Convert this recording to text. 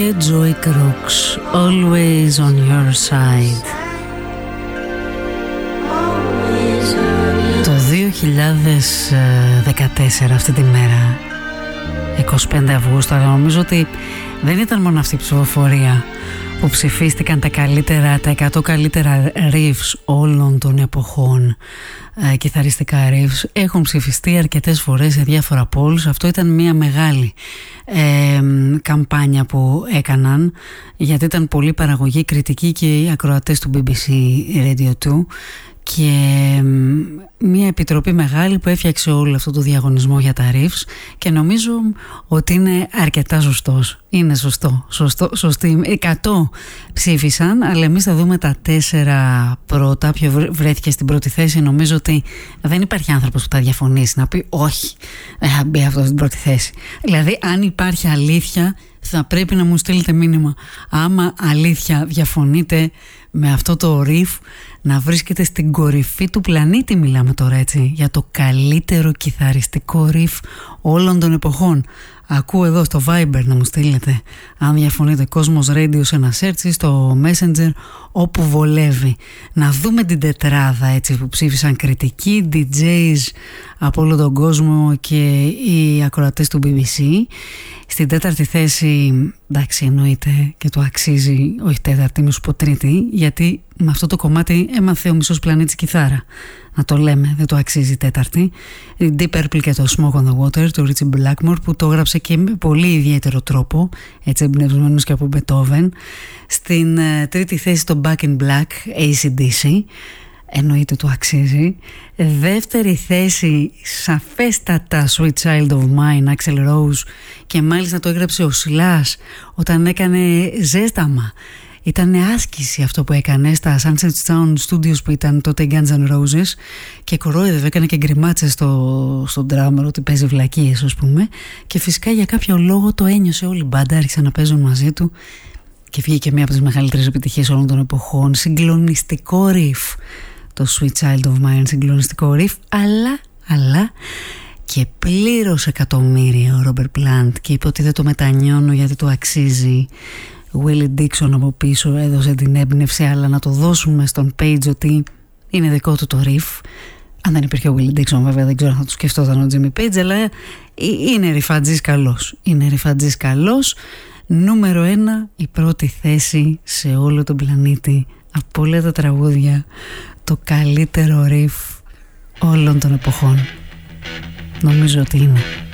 Joy Crooks, Always on Your Side. Το 2014 αυτή τη μέρα, 25 Αυγούστου, αλλά νομίζω ότι δεν ήταν μόνο αυτή η ψηφοφορία που ψηφίστηκαν τα 100 καλύτερα riffs όλων των εποχών. Κιθαριστικά riffs έχουν ψηφιστεί αρκετές φορές σε διάφορα polls. Αυτό ήταν μια μεγάλη καμπάνια που έκαναν, γιατί ήταν πολύ παραγωγή, κριτική και οι ακροατές του BBC Radio 2 και μια επιτροπή μεγάλη που έφτιαξε όλο αυτό το διαγωνισμό για τα riffs, και νομίζω ότι είναι αρκετά σωστός. Είναι σωστή. 100 ψήφισαν, αλλά εμείς θα δούμε τα 4 πρώτα. Ποιο βρέθηκε στην πρώτη θέση? Νομίζω ότι δεν υπάρχει άνθρωπος που θα διαφωνήσει να πει όχι, δεν θα μπει αυτό στην πρώτη θέση. Δηλαδή, αν υπάρχει αλήθεια, θα πρέπει να μου στείλετε μήνυμα. Άμα αλήθεια διαφωνείτε με αυτό το riff, να βρίσκεται στην κορυφή του πλανήτη. Μιλάμε τώρα, έτσι, για το καλύτερο κιθαριστικό riff όλων των εποχών. Ακούω εδώ στο Viber να μου στείλετε αν διαφωνείτε. Κόσμος Radio σε ένα search, στο Messenger, όπου βολεύει. Να δούμε την τετράδα, έτσι, που ψήφισαν κριτικοί, DJs από όλο τον κόσμο και οι ακροατές του BBC. Στην τέταρτη θέση, εντάξει, εννοείται και το αξίζει, όχι τέταρτη, μη σου πω τρίτη, γιατί με αυτό το κομμάτι έμαθε ο μισός πλανήτης κιθάρα. Να το λέμε, δεν το αξίζει τέταρτη. Η Deep Purple και το Smoke on the Water του Ritchie Blackmore, που το έγραψε και με πολύ ιδιαίτερο τρόπο, έτσι εμπνευσμένος και από Beethoven. Στην τρίτη θέση το Back in Black, AC/DC. Εννοείται το αξίζει. Δεύτερη θέση, σαφέστατα, Sweet Child of Mine, Axl Rose, και μάλιστα το έγραψε ο Σιλάς όταν έκανε ζέσταμα. Ήταν άσκηση αυτό που έκανε στα Sunset Sound Studios που ήταν τότε Guns N' Roses, και κορόιδευε, έκανε και γκριμάτσες στον drummer ότι παίζει βλακίες, ας πούμε, και φυσικά για κάποιο λόγο το ένιωσε όλη η μπάντα, άρχισαν να παίζουν μαζί του και βγήκε μία από τις μεγαλύτερες επιτυχίες όλων των εποχών. Συγκλονιστικό riff το Sweet Child of Mine, συγκλονιστικό riff, αλλά και πλήρωσε εκατομμύρια ο Robert Plant και είπε ότι δεν το μετανιώνω γιατί το αξίζει. Willie Dixon από πίσω έδωσε την έμπνευση, αλλά να το δώσουμε στον Page ότι είναι δικό του το riff. Αν δεν υπήρχε ο Willie Dixon, βέβαια, δεν ξέρω αν θα το σκεφτόταν ο Jimmy Page, αλλά είναι ρυφατζής καλός. Είναι ρυφατζής καλός. Νούμερο 1, η πρώτη θέση σε όλο τον πλανήτη από όλα τα τραγούδια, το καλύτερο riff όλων των εποχών. Νομίζω ότι είναι.